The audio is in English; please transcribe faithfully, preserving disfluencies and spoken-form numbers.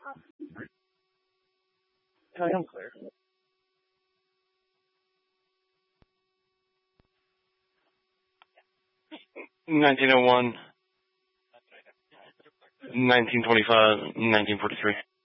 I am clear. nineteen oh one, nineteen twenty-five, nineteen forty-three.